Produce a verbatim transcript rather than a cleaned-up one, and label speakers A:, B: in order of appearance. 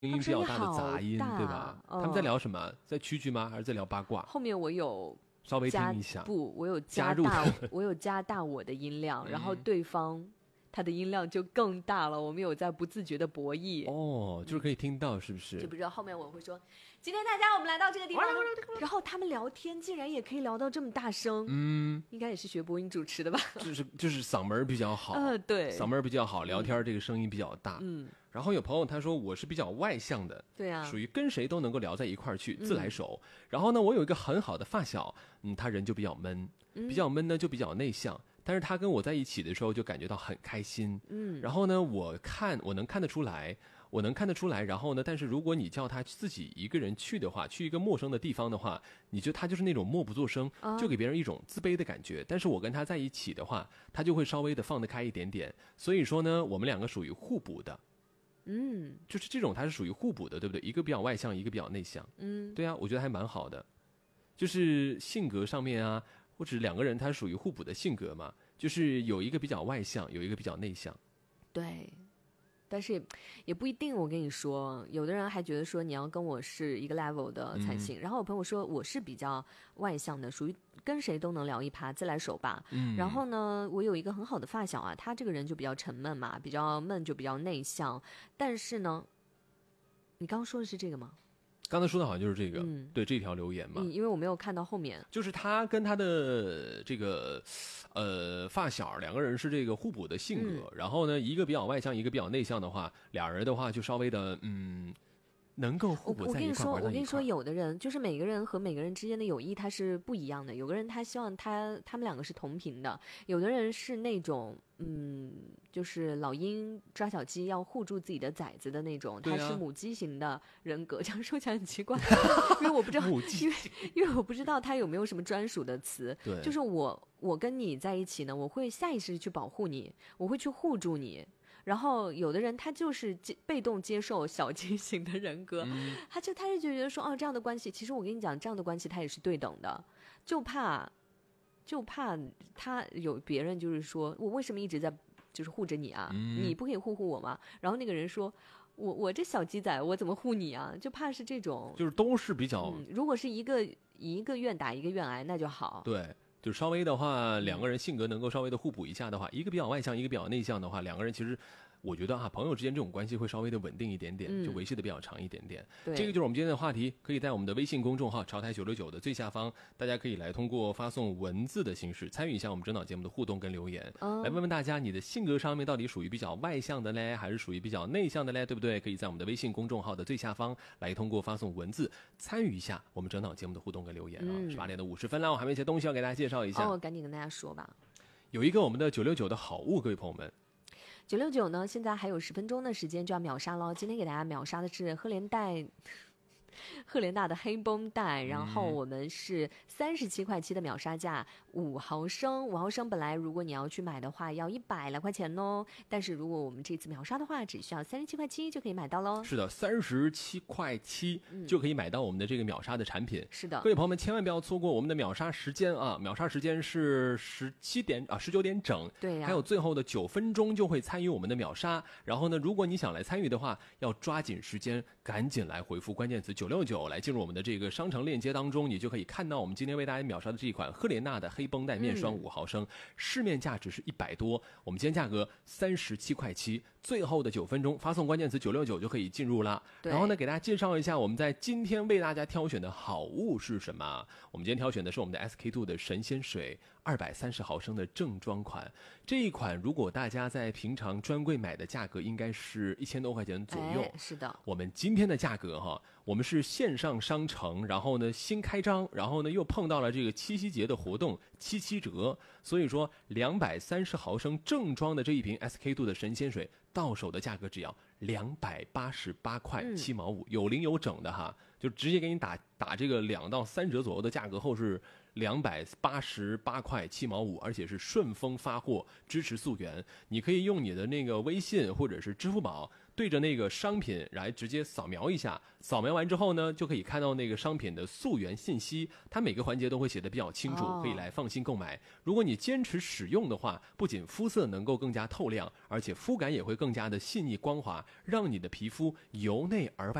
A: 音比较大的杂音，对吧？
B: 嗯、
A: 他们在聊什么？在蛐蛐吗？还是在聊八卦？
B: 后面我有
A: 稍微听一下，
B: 不，我有加大，我有加大我的音量，然后对方他的音量就更大了，我们有在不自觉的博弈。
A: 哦，就是可以听到，是不是？
B: 就不知道后面我会说，今天大家我们来到这个地方，然后他们聊天竟然也可以聊到这么大声，
A: 嗯，
B: 应该也是学播音主持的吧？
A: 就是就是嗓门比较好，
B: 呃，对，
A: 嗓门比较好，聊天这个声音比较大，
B: 嗯。
A: 然后有朋友他说我是比较外向的，
B: 对啊，
A: 属于跟谁都能够聊在一块儿去，自来熟。嗯、然后呢，我有一个很好的发小，嗯，他人就比较闷，
B: 嗯、
A: 比较闷呢就比较内向，但是他跟我在一起的时候就感觉到很开心，
B: 嗯。
A: 然后呢，我看我能看得出来，我能看得出来。然后呢，但是如果你叫他自己一个人去的话，去一个陌生的地方的话，你就他就是那种默不作声，
B: 啊、
A: 就给别人一种自卑的感觉。但是我跟他在一起的话，他就会稍微的放得开一点点。所以说呢，我们两个属于互补的。
B: 嗯，
A: 就是这种它是属于互补的，对不对？一个比较外向，一个比较内向。
B: 嗯，
A: 对啊，我觉得还蛮好的。就是性格上面啊，或者两个人他属于互补的性格嘛，就是有一个比较外向，有一个比较内向。
B: 对，但是也不一定。我跟你说，有的人还觉得说你要跟我是一个 level 的才行。嗯、然后我朋友说我是比较外向的，属于跟谁都能聊一趴，自来熟吧。
A: 嗯。
B: 然后呢，我有一个很好的发小啊，他这个人就比较沉闷嘛，比较闷就比较内向。但是呢，你刚刚说的是这个吗？
A: 刚才说的好像就是这个，
B: 嗯、
A: 对这条留言嘛、
B: 嗯，因为我没有看到后面。
A: 就是他跟他的这个呃发小两个人是这个互补的性格，
B: 嗯、
A: 然后呢，一个比较外向，一个比较内向的话，俩人的话就稍微的嗯。能够互补在一块，
B: 我跟你说，我跟你说，有的人就是每个人和每个人之间的友谊他是不一样的。有个人他希望他他们两个是同频的，有的人是那种嗯，就是老鹰抓小鸡要护住自己的崽子的那种，他是母鸡型的人格。这样说起来很奇怪，因为我不知道，因为因为我不知道他有没有什么专属的词。
A: 对，
B: 就是我我跟你在一起呢，我会下意识去保护你，我会去护住你。然后有的人他就是被动接受小鸡型的人格，
A: 嗯、
B: 他就他是就觉得说哦这样的关系，其实我跟你讲这样的关系它也是对等的，就怕就怕他有别人就是说我为什么一直在就是护着你啊、
A: 嗯、
B: 你不可以护护我吗？然后那个人说我我这小鸡仔我怎么护你啊？就怕是这种，
A: 就是都是比较、
B: 嗯、如果是一个一个愿打一个愿挨那就好。
A: 对，就稍微的话，两个人性格能够稍微的互补一下的话，一个比较外向，一个比较内向的话，两个人其实我觉得啊，朋友之间这种关系会稍微的稳定一点点，
B: 嗯、
A: 就维系的比较长一点点。
B: 对，
A: 这个就是我们今天的话题，可以在我们的微信公众号潮台九六九的最下方，大家可以来通过发送文字的形式参与一下我们整档节目的互动跟留言，
B: 嗯、
A: 来问问大家你的性格上面到底属于比较外向的嘞，还是属于比较内向的嘞，对不对？可以在我们的微信公众号的最下方来通过发送文字参与一下我们整档节目的互动跟留言啊。十八、嗯、点的五十分了，我还没一些东西要给大家介绍一下。
B: 哦，赶紧跟大家说吧。
A: 有一个我们的九六九的好物，各位朋友们。
B: 九六九呢，现在还有十分钟的时间就要秒杀了。今天给大家秒杀的是赫连戴赫莲娜的黑绷带，然后我们是三十七块七的秒杀价，五毫升，五毫升本来如果你要去买的话要一百来块钱哦，但是如果我们这次秒杀的话，只需要三十七块七就可以买到喽。
A: 是的，三十七块七就可以买到我们的这个秒杀的产品。
B: 是的，
A: 各位朋友们千万不要错过我们的秒杀时间啊！秒杀时间是十七点啊，十九点整。
B: 对呀、啊，
A: 还有最后的九分钟就会参与我们的秒杀。然后呢，如果你想来参与的话，要抓紧时间，赶紧来回复关键词九六九来进入我们的这个商城链接当中，你就可以看到我们今天为大家秒杀的这一款赫莲娜的黑绷带面霜五毫升，嗯、市面价只是一百多，我们今天价格三十七块七，最后的九分钟发送关键词九六九就可以进入了。然后呢，给大家介绍一下我们在今天为大家挑选的好物是什么。我们今天挑选的是我们的 S K two 的神仙水二百三十毫升的正装款，这一款如果大家在平常专柜买的价格应该是一千多块钱左右。
B: 哎、是的，
A: 我们今天的价格哈，我们是线上商城，然后呢新开张，然后呢又碰到了这个七夕节的活动，七七折，所以说两百三十毫升正装的这一瓶 S K two 的神仙水到手的价格只要两百八十八块七毛五，有零有整的哈，就直接给你打打这个两到三折左右的价格后是两百八十八块七毛五，而且是顺丰发货，支持溯源。你可以用你的那个微信或者是支付宝对着那个商品来直接扫描一下，扫描完之后呢，就可以看到那个商品的溯源信息，它每个环节都会写得比较清楚，可以来放心购买。如果你坚持使用的话，不仅肤色能够更加透亮，而且肤感也会更加的细腻光滑，让你的皮肤由内而外